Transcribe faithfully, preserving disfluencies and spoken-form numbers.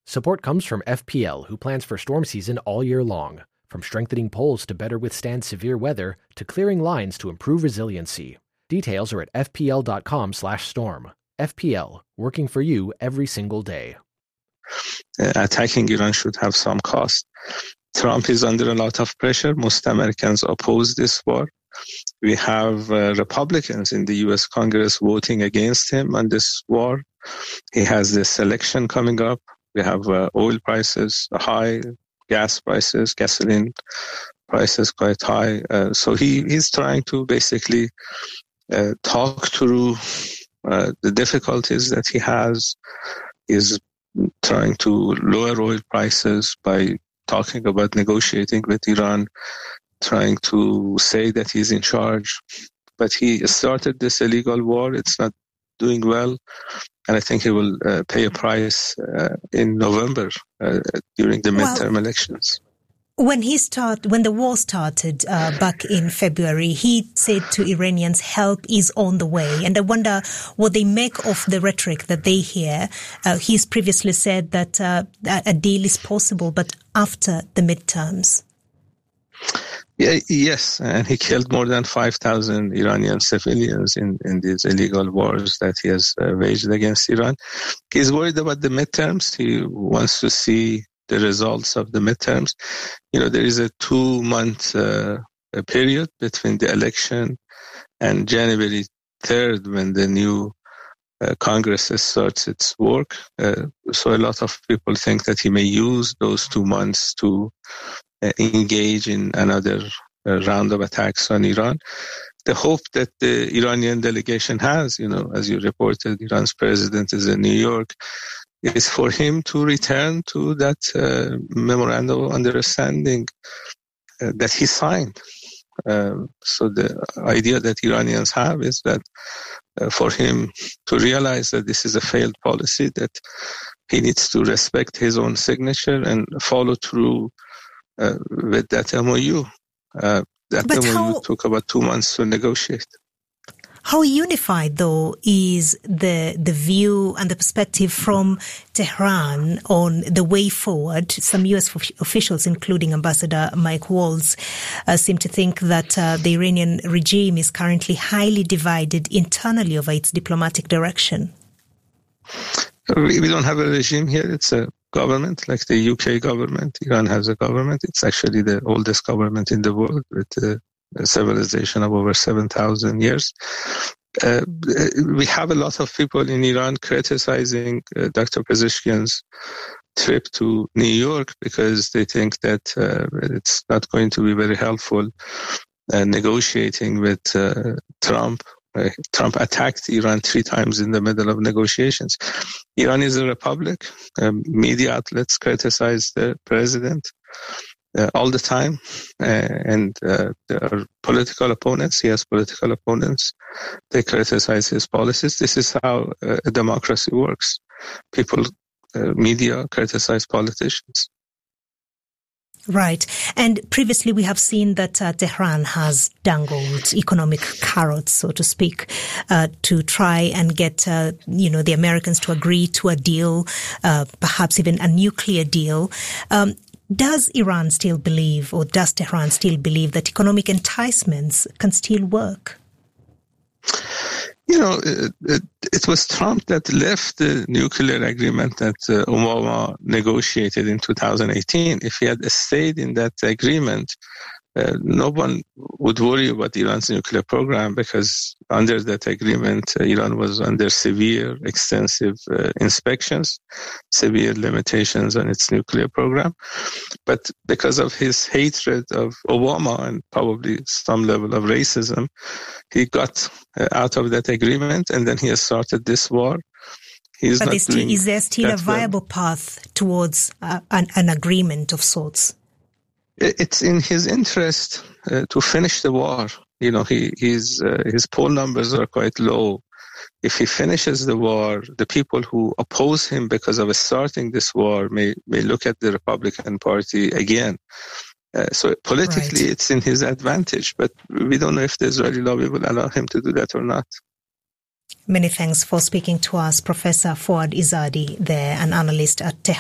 Support comes from F P L, who plans for storm season all year long. From strengthening poles to better withstand severe weather, to clearing lines to improve resiliency. Details are at fpl.com slash storm. F P L, working for you every single day. Uh, attacking Iran should have some cost. Trump is under a lot of pressure. Most Americans oppose this war. We have uh, Republicans in the U S Congress voting against him on this war. He has this election coming up. We have uh, oil prices high, gas prices, gasoline prices quite high. Uh, so he is trying to basically uh, talk through uh, the difficulties that he has. He's trying to lower oil prices by talking about negotiating with Iran, trying to say that he's in charge. But he started this illegal war. It's not doing well. And I think he will uh, pay a price uh, in November uh, during the midterm well, elections. When he start, when the war started uh, back in February, he said to Iranians, help is on the way. And I wonder what they make of the rhetoric that they hear. Uh, he's previously said that uh, a deal is possible, but after the midterms. Yeah, yes, and he killed more than five thousand Iranian civilians in, in these illegal wars that he has uh, waged against Iran. He's worried about the midterms. He wants to see the results of the midterms. You know, there is a two-month uh, period between the election and January third when the new uh, Congress starts its work. Uh, so a lot of people think that he may use those two months to uh, engage in another uh, round of attacks on Iran. The hope that the Iranian delegation has, you know, as you reported, Iran's president is in New York, is for him to return to that uh, memorandum of understanding uh, that he signed. Uh, so the idea that Iranians have is that uh, for him to realize that this is a failed policy, that he needs to respect his own signature and follow through uh, with that M O U. Uh, that but M O U how- took about two months to negotiate. How unified, though, is the the view and the perspective from Tehran on the way forward? Some U S officials, including Ambassador Mike Waltz, uh, seem to think that uh, the Iranian regime is currently highly divided internally over its diplomatic direction. We, we don't have a regime here. It's a government, like the U K government. Iran has a government. It's actually the oldest government in the world with uh, a civilization of over seven thousand years. Uh, we have a lot of people in Iran criticizing uh, Doctor Pezeshkian's trip to New York because they think that uh, it's not going to be very helpful uh, negotiating with uh, Trump. Uh, Trump attacked Iran three times in the middle of negotiations. Iran is a republic. Um, media outlets criticize the president Uh, all the time, uh, and uh, there are political opponents. He has political opponents. They criticize his policies. This is how uh, a democracy works. People, uh, media criticize politicians. Right. And previously we have seen that uh, Tehran has dangled economic carrots, so to speak, uh, to try and get, uh, you know, the Americans to agree to a deal, uh, perhaps even a nuclear deal. Um, Does Iran still believe, or does Tehran still believe, that economic enticements can still work? You know, it, it, it was Trump that left the nuclear agreement that uh, Obama negotiated in two thousand eighteen. If he had stayed in that agreement, uh, no one would worry about Iran's nuclear program because under that agreement, uh, Iran was under severe, extensive uh, inspections, severe limitations on its nuclear program. But because of his hatred of Obama and probably some level of racism, he got uh, out of that agreement and then he has started this war. He's but not is, still, doing is there still a viable well. path towards uh, an, an agreement of sorts? It's in his interest uh, to finish the war. You know, he his uh, his poll numbers are quite low. If he finishes the war, the people who oppose him because of starting this war may may look at the Republican Party again. Uh, so politically, right. It's in his advantage. But we don't know if the Israeli lobby will allow him to do that or not. Many thanks for speaking to us, Professor Fouad Izzadi, there, an analyst at Tehran.